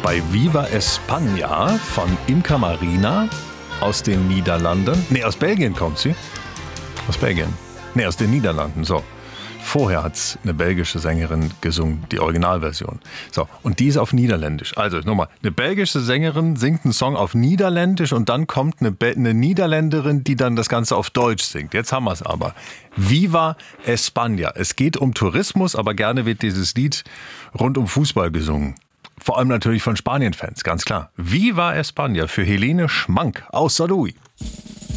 bei Viva España von Imca Marina aus den Niederlanden. Nee, aus Belgien kommt sie. Aus Belgien. Nee, aus den Niederlanden, so. Vorher hat's eine belgische Sängerin gesungen, die Originalversion. So, und die ist auf Niederländisch. Also, nochmal, eine belgische Sängerin singt einen Song auf Niederländisch und dann kommt eine Niederländerin, die dann das Ganze auf Deutsch singt. Jetzt haben wir es aber. Viva España. Es geht um Tourismus, aber gerne wird dieses Lied rund um Fußball gesungen. Vor allem natürlich von Spanien-Fans, ganz klar. Viva España für Helene Schmank aus Saarlouis.